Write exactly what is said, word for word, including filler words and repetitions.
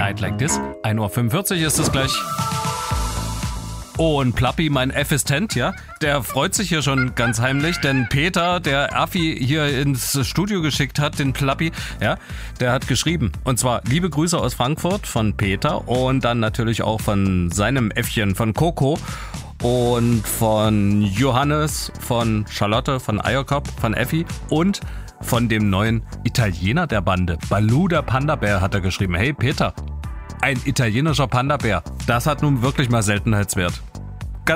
Night Like This. ein Uhr fünfundvierzig ist es gleich. Und Plappi, mein Assistent, ja, der freut sich hier schon ganz heimlich, denn Peter, der Affi hier ins Studio geschickt hat, den Plappi, ja, der hat geschrieben. Und zwar liebe Grüße aus Frankfurt von Peter und dann natürlich auch von seinem Äffchen, von Coco und von Johannes, von Charlotte, von Eierkopf, von Effi und von dem neuen Italiener der Bande, Baloo der Panda-Bär, hat er geschrieben. Hey Peter, ein italienischer Panda-Bär, das hat nun wirklich mal Seltenheitswert.